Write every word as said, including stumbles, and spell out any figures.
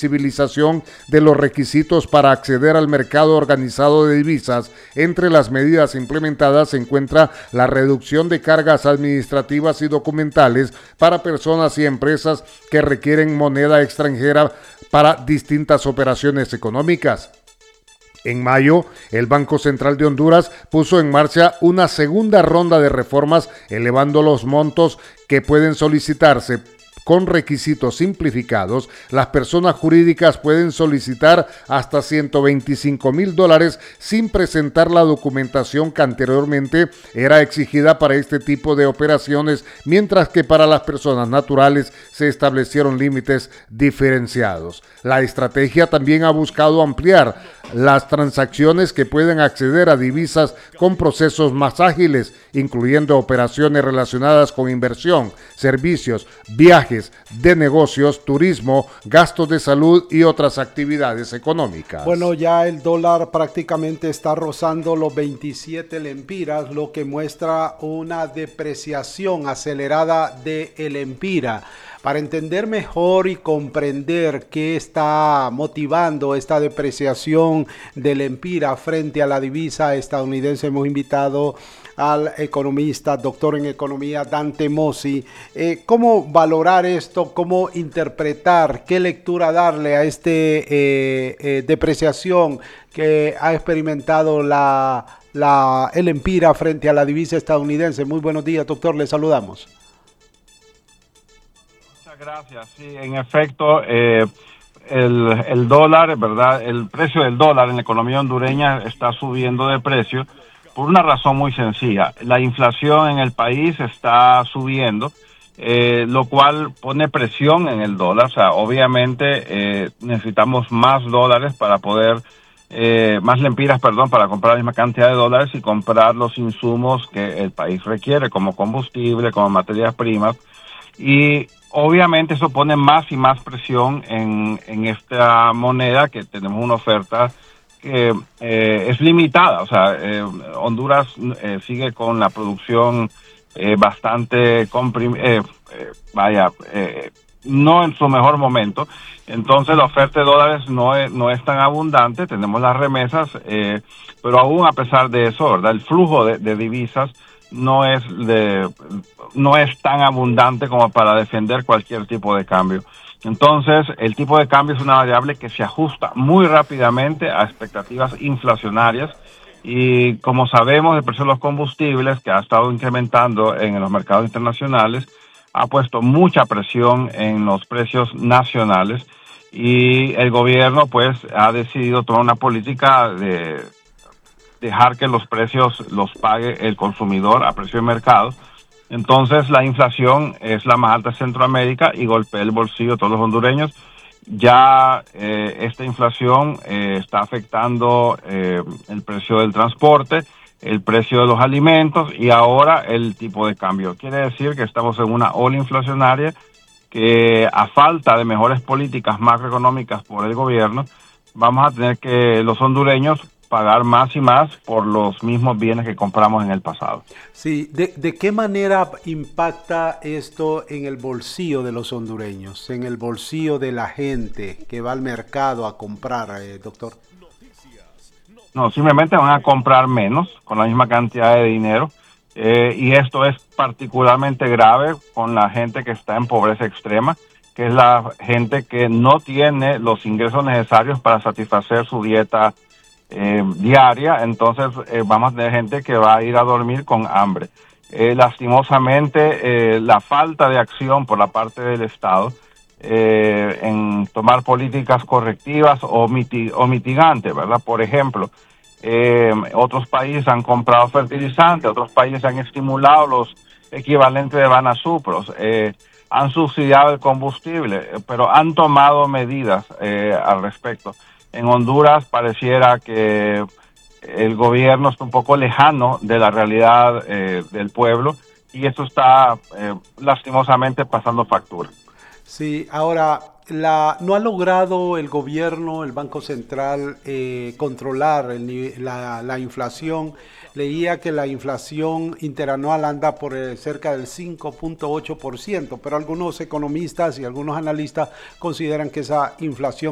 flexibilización de los requisitos para acceder al mercado organizado de divisas. Entre las medidas implementadas se encuentra la reducción de cargas administrativas y documentales para personas y empresas que requieren moneda extranjera para distintas operaciones económicas. En mayo, el Banco Central de Honduras puso en marcha una segunda ronda de reformas, elevando los montos que pueden solicitarse. Con requisitos simplificados, las personas jurídicas pueden solicitar hasta ciento veinticinco mil dólares sin presentar la documentación que anteriormente era exigida para este tipo de operaciones, mientras que para las personas naturales se establecieron límites diferenciados. La estrategia también ha buscado ampliar las transacciones que pueden acceder a divisas con procesos más ágiles, incluyendo operaciones relacionadas con inversión, servicios, viajes, de negocios, turismo, gastos de salud y otras actividades económicas. Bueno, ya el dólar prácticamente está rozando los veintisiete lempiras, lo que muestra una depreciación acelerada del empira. Para entender mejor y comprender qué está motivando esta depreciación del empira frente a la divisa estadounidense, hemos invitado al economista, doctor en economía, Dante Mossi. Eh, ¿Cómo valorar esto? ¿Cómo interpretar? ¿Qué lectura darle a esta eh, eh, depreciación que ha experimentado la, la, el empira frente a la divisa estadounidense? Muy buenos días, doctor. Le saludamos. Muchas gracias. Sí, en efecto, eh, el, el dólar, ¿verdad? El precio del dólar en la economía hondureña está subiendo de precio por una razón muy sencilla. La inflación en el país está subiendo, eh, lo cual pone presión en el dólar. O sea, obviamente eh, necesitamos más dólares para poder, eh, más lempiras, perdón, para comprar la misma cantidad de dólares y comprar los insumos que el país requiere, como combustible, como materias primas. Y obviamente eso pone más y más presión en, en esta moneda, que tenemos una oferta que eh, es limitada. O sea, eh, Honduras eh, sigue con la producción eh, bastante comprimida, eh, eh, vaya, eh, no en su mejor momento. Entonces la oferta de dólares no es, no es tan abundante. Tenemos las remesas, eh, pero aún a pesar de eso, ¿verdad? El flujo de, de divisas no es de, no es tan abundante como para defender cualquier tipo de cambio. Entonces, el tipo de cambio es una variable que se ajusta muy rápidamente a expectativas inflacionarias, y como sabemos, el precio de los combustibles, que ha estado incrementando en los mercados internacionales, ha puesto mucha presión en los precios nacionales, y el gobierno pues ha decidido tomar una política de dejar que los precios los pague el consumidor a precio de mercado. Entonces la inflación es la más alta de Centroamérica y golpea el bolsillo de todos los hondureños. Ya eh, esta inflación eh, está afectando eh, el precio del transporte, el precio de los alimentos y ahora el tipo de cambio. Quiere decir que estamos en una ola inflacionaria que, a falta de mejores políticas macroeconómicas por el gobierno, vamos a tener que los hondureños pagar más y más por los mismos bienes que compramos en el pasado. Sí, ¿de, de qué manera impacta esto en el bolsillo de los hondureños, en el bolsillo de la gente que va al mercado a comprar, eh, doctor? No, simplemente van a comprar menos con la misma cantidad de dinero, eh, y esto es particularmente grave con la gente que está en pobreza extrema, que es la gente que no tiene los ingresos necesarios para satisfacer su dieta Eh, diaria. Entonces eh, vamos a tener gente que va a ir a dormir con hambre. Eh, lastimosamente, eh, la falta de acción por la parte del Estado eh, en tomar políticas correctivas o, mitig o mitigantes, ¿verdad? Por ejemplo, eh, otros países han comprado fertilizantes, otros países han estimulado los equivalentes de Banasupros, eh, han subsidiado el combustible, pero han tomado medidas eh, al respecto. En Honduras pareciera que el gobierno está un poco lejano de la realidad eh, del pueblo, y esto está eh, lastimosamente pasando factura. Sí, ahora, la, ¿no ha logrado el gobierno, el Banco Central, eh, controlar el, la, la inflación? Leía que la inflación interanual anda por eh, cerca del cinco punto ocho por ciento, pero algunos economistas y algunos analistas consideran que esa inflación